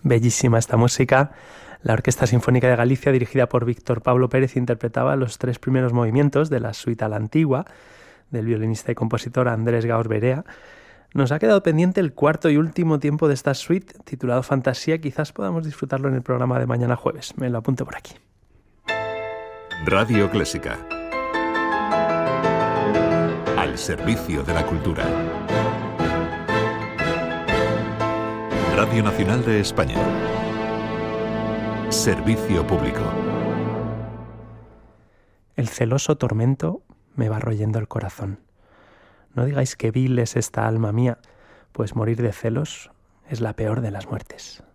Bellísima esta música. La Orquesta Sinfónica de Galicia, dirigida por Víctor Pablo Pérez, interpretaba los 3 primeros movimientos de la suite a la antigua del violinista y compositor Andrés Gaos Berea. Nos ha quedado pendiente el cuarto y último tiempo de esta suite, titulado Fantasía. Quizás podamos disfrutarlo en el programa de mañana jueves. Me lo apunto por aquí. Radio Clásica. Al servicio de la cultura. Radio Nacional de España. Servicio público. El celoso tormento me va royendo el corazón. No digáis que vil es esta alma mía, pues morir de celos es la peor de las muertes.